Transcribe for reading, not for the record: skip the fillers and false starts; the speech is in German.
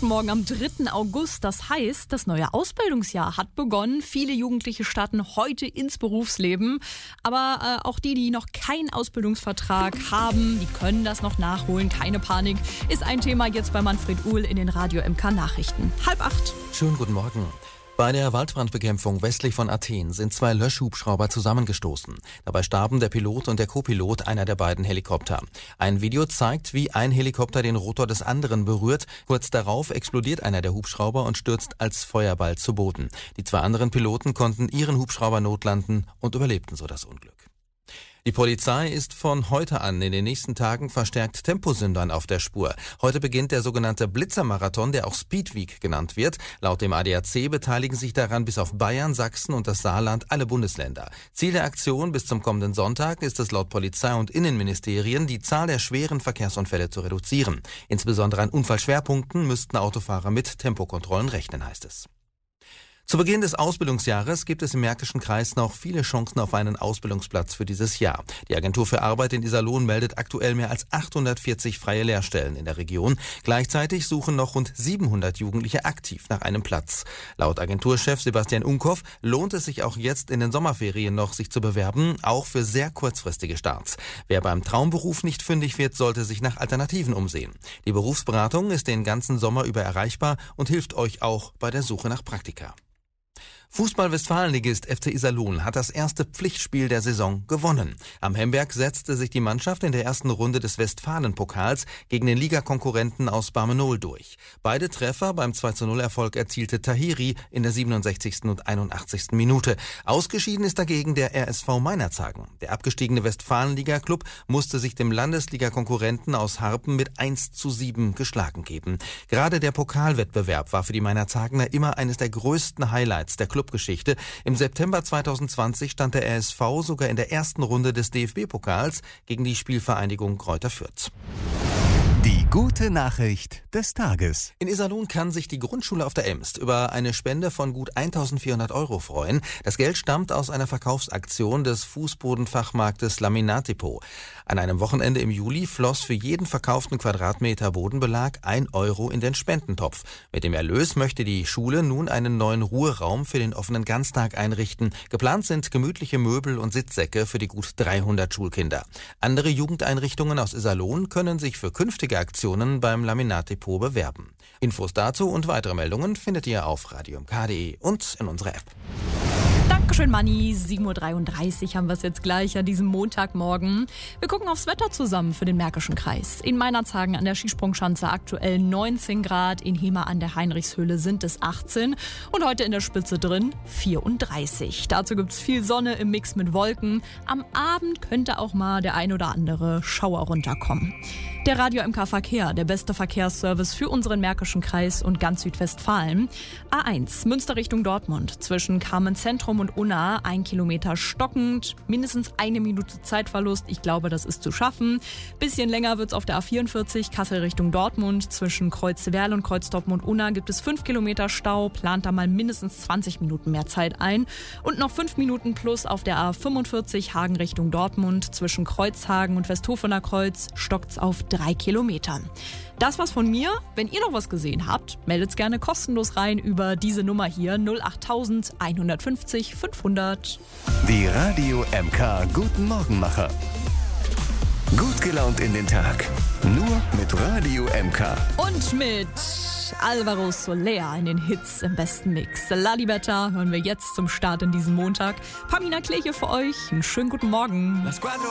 Guten Morgen am 3. August. Das heißt, das neue Ausbildungsjahr hat begonnen. Viele Jugendliche starten heute ins Berufsleben. Aber auch die noch keinen Ausbildungsvertrag haben, die können das noch nachholen. Keine Panik. Ist ein Thema jetzt bei Manfred Uhl in den Radio MK Nachrichten. 7:30. Schönen guten Morgen. Bei der Waldbrandbekämpfung westlich von Athen sind 2 Löschhubschrauber zusammengestoßen. Dabei starben der Pilot und der Co-Pilot einer der beiden Helikopter. Ein Video zeigt, wie ein Helikopter den Rotor des anderen berührt. Kurz darauf explodiert einer der Hubschrauber und stürzt als Feuerball zu Boden. Die 2 anderen Piloten konnten ihren Hubschrauber notlanden und überlebten so das Unglück. Die Polizei ist von heute an in den nächsten Tagen verstärkt Temposündern auf der Spur. Heute beginnt der sogenannte Blitzermarathon, der auch Speedweek genannt wird. Laut dem ADAC beteiligen sich daran bis auf Bayern, Sachsen und das Saarland alle Bundesländer. Ziel der Aktion bis zum kommenden Sonntag ist es laut Polizei und Innenministerien, die Zahl der schweren Verkehrsunfälle zu reduzieren. Insbesondere an Unfallschwerpunkten müssten Autofahrer mit Tempokontrollen rechnen, heißt es. Zu Beginn des Ausbildungsjahres gibt es im Märkischen Kreis noch viele Chancen auf einen Ausbildungsplatz für dieses Jahr. Die Agentur für Arbeit in Iserlohn meldet aktuell mehr als 840 freie Lehrstellen in der Region. Gleichzeitig suchen noch rund 700 Jugendliche aktiv nach einem Platz. Laut Agenturchef Sebastian Unkoff lohnt es sich auch jetzt in den Sommerferien noch, sich zu bewerben, auch für sehr kurzfristige Starts. Wer beim Traumberuf nicht fündig wird, sollte sich nach Alternativen umsehen. Die Berufsberatung ist den ganzen Sommer über erreichbar und hilft euch auch bei der Suche nach Praktika. Fußball-Westfalenligist FC Iserlohn hat das erste Pflichtspiel der Saison gewonnen. Am Hemberg setzte sich die Mannschaft in der ersten Runde des Westfalen-Pokals gegen den Ligakonkurrenten aus Barmenol durch. Beide Treffer beim 2:0-Erfolg erzielte Tahiri in der 67. und 81. Minute. Ausgeschieden ist dagegen der RSV Meinerzhagen. Der abgestiegene Westfalen-Liga-Club musste sich dem Landesliga-Konkurrenten aus Harpen mit 1:7 geschlagen geben. Gerade der Pokalwettbewerb war für die Meinerzhagener immer eines der größten Highlights der Clubgeschichte. Im September 2020 stand der RSV sogar in der ersten Runde des DFB-Pokals gegen die Spielvereinigung Greuther Fürth. Die gute Nachricht des Tages. In Iserlohn kann sich die Grundschule auf der Emst über eine Spende von gut 1.400 € freuen. Das Geld stammt aus einer Verkaufsaktion des Fußbodenfachmarktes Laminat-Depot. An einem Wochenende im Juli floss für jeden verkauften Quadratmeter Bodenbelag 1 € in den Spendentopf. Mit dem Erlös möchte die Schule nun einen neuen Ruheraum für den offenen Ganztag einrichten. Geplant sind gemütliche Möbel und Sitzsäcke für die gut 300 Schulkinder. Andere Jugendeinrichtungen aus Iserlohn können sich für künftige Aktionen beim Laminat-Depot bewerben. Infos dazu und weitere Meldungen findet ihr auf radiomk.de und in unserer App. Dankeschön, Manni. 7:33 Uhr haben wir es jetzt gleich an diesem Montagmorgen. Wir gucken aufs Wetter zusammen für den Märkischen Kreis. In Meinerzhagen an der Skisprungschanze aktuell 19 Grad, in Hemer an der Heinrichshöhle sind es 18 und heute in der Spitze drin 34. Dazu gibt es viel Sonne im Mix mit Wolken. Am Abend könnte auch mal der ein oder andere Schauer runterkommen. Der Radio MK Verkehr, der beste Verkehrsservice für unseren Märkischen Kreis und ganz Südwestfalen. A1, Münster Richtung Dortmund, zwischen Carmen Zentrum und Unna, 1 Kilometer stockend, mindestens 1 Minute Zeitverlust. Ich glaube, das ist zu schaffen. Bisschen länger wird's auf der A44, Kassel Richtung Dortmund, zwischen Kreuzwerl und Kreuztoppen und Unna gibt es 5 Kilometer Stau, plant da mal mindestens 20 Minuten mehr Zeit ein. Und noch 5 Minuten plus auf der A45, Hagen Richtung Dortmund, zwischen Kreuzhagen und Westhofener Kreuz, stockt's auf 3 Kilometern. Das war's von mir. Wenn ihr noch was gesehen habt, meldet's gerne kostenlos rein über diese Nummer hier 08000 150 500. Die Radio MK Guten Morgenmacher. Gut gelaunt in den Tag. Nur mit Radio MK. Und mit Alvaro Soler in den Hits im besten Mix. La Libertà hören wir jetzt zum Start in diesem Montag. Pamina Kleche für euch. Einen schönen guten Morgen.